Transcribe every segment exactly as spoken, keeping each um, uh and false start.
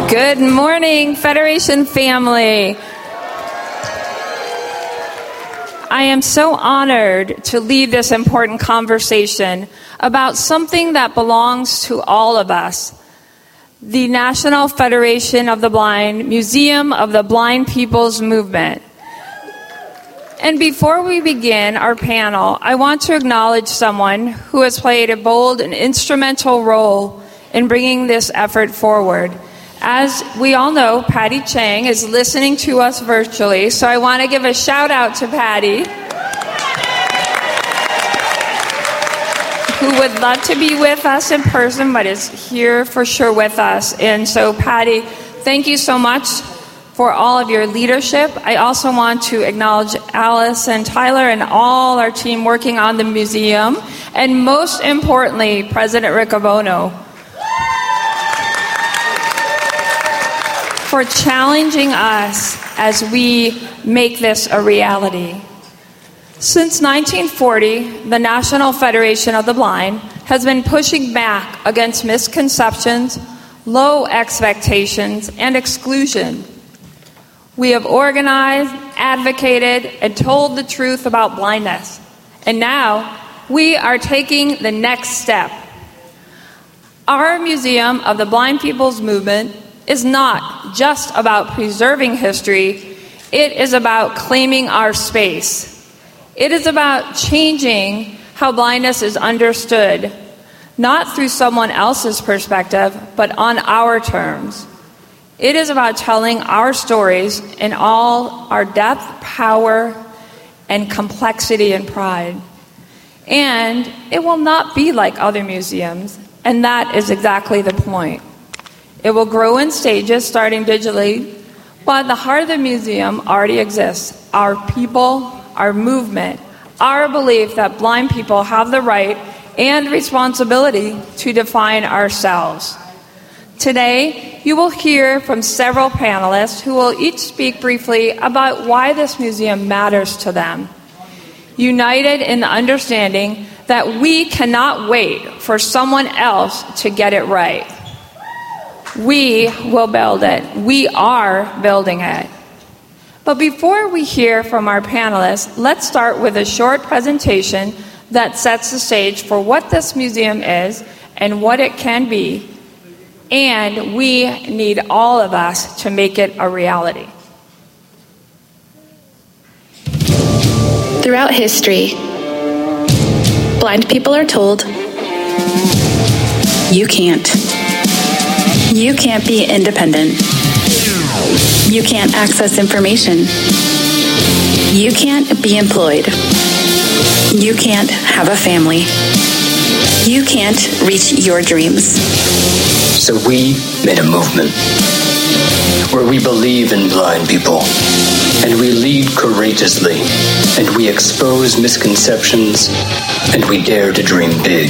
Good morning, Federation family. I am so honored to lead this important conversation about something that belongs to all of us. The National Federation of the Blind, Museum of the Blind People's Movement. And before we begin our panel, I want to acknowledge someone who has played a bold and instrumental role in bringing this effort forward. As we all know, Patty Chang is listening to us virtually, so I want to give a shout out to Patty, who would love to be with us in person, but is here for sure with us. And so, Patty, thank you so much for all of your leadership. I also want to acknowledge Alice and Tyler and all our team working on the museum, and most importantly, President Riccobono, for challenging us as we make this a reality. Since nineteen forty, the National Federation of the Blind has been pushing back against misconceptions, low expectations, and exclusion. We have organized, advocated, and told the truth about blindness. And now, we are taking the next step. Our Museum of the Blind People's Movement is not just about preserving history, it is about claiming our space. It is about changing how blindness is understood, not through someone else's perspective, but on our terms. It is about telling our stories in all our depth, power, and complexity and pride. And it will not be like other museums, and that is exactly the point. It will grow in stages, starting digitally, but the heart of the museum already exists. Our people, our movement, our belief that blind people have the right and responsibility to define ourselves. Today, you will hear from several panelists who will each speak briefly about why this museum matters to them, united in the understanding that we cannot wait for someone else to get it right. We will build it. We are building it. But before we hear from our panelists, let's start with a short presentation that sets the stage for what this museum is and what it can be. And we need all of us to make it a reality. Throughout history, blind people are told, you can't. You can't be independent. You can't access information. You can't be employed. You can't have a family. You can't reach your dreams. So we made a movement where we believe in blind people, and we lead courageously, and we expose misconceptions, and we dare to dream big.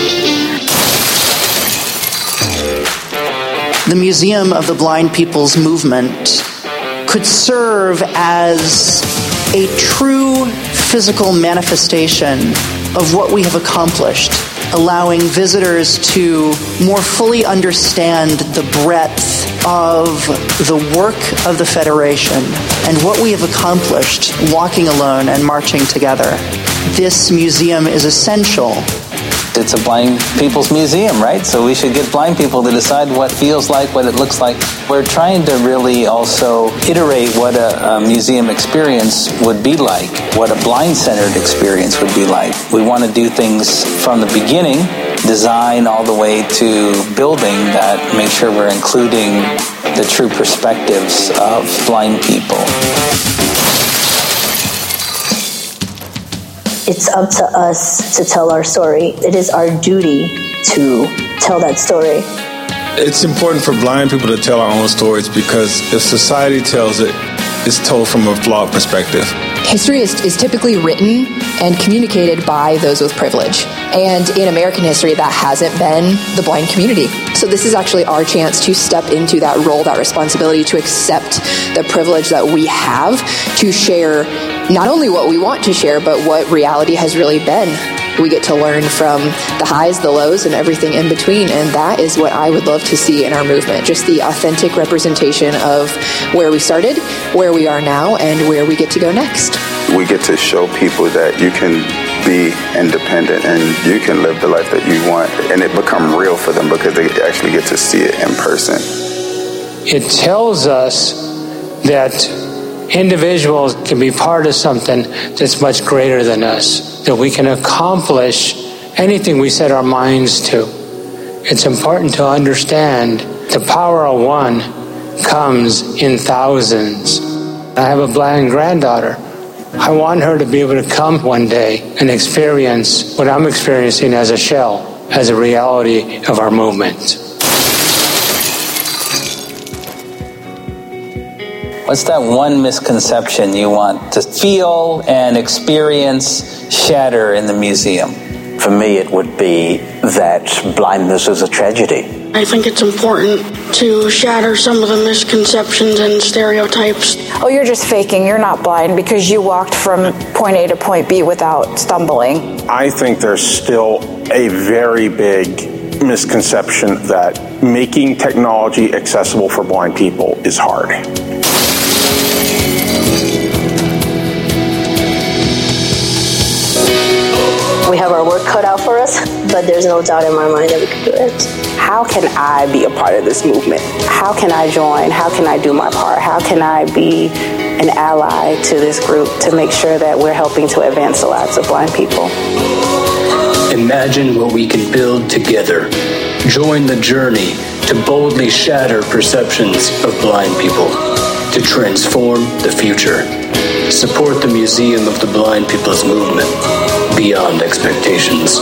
The Museum of the Blind People's Movement could serve as a true physical manifestation of what we have accomplished, allowing visitors to more fully understand the breadth of the work of the Federation and what we have accomplished walking alone and marching together. This museum is essential. It's a blind people's museum, right? So we should get blind people to decide what feels like, what it looks like. We're trying to really also iterate what a, a museum experience would be like, what a blind-centered experience would be like. We want to do things from the beginning, design all the way to building that, make sure we're including the true perspectives of blind people. It's up to us to tell our story. It is our duty to tell that story. It's important for blind people to tell our own stories because if society tells it, it's told from a flawed perspective. History is, is typically written and communicated by those with privilege. And in American history, that hasn't been the blind community. So this is actually our chance to step into that role, that responsibility, to accept the privilege that we have to share not only what we want to share, but what reality has really been. We get to learn from the highs, the lows, and everything in between. And that is what I would love to see in our movement. Just the authentic representation of where we started, where we are now, and where we get to go next. We get to show people that you can be independent and you can live the life that you want, and it become real for them because they actually get to see it in person. It tells us that individuals can be part of something that's much greater than us, that we can accomplish anything we set our minds to. It's important to understand the power of one comes in thousands. I have a blind granddaughter. I want her to be able to come one day and experience what I'm experiencing as a shell, as a reality of our movement. What's that one misconception you want to feel and experience shatter in the museum? For me, it would be that blindness is a tragedy. I think it's important to shatter some of the misconceptions and stereotypes. Oh, you're just faking. You're not blind because you walked from point A to point B without stumbling. I think there's still a very big misconception that making technology accessible for blind people is hard. We have our work cut out for us, but there's no doubt in my mind that we can do it. How can I be a part of this movement? How can I join? How can I do my part? How can I be an ally to this group to make sure that we're helping to advance the lives of blind people? Imagine what we can build together. Join the journey to boldly shatter perceptions of blind people, to transform the future. Support the Museum of the Blind People's Movement beyond expectations.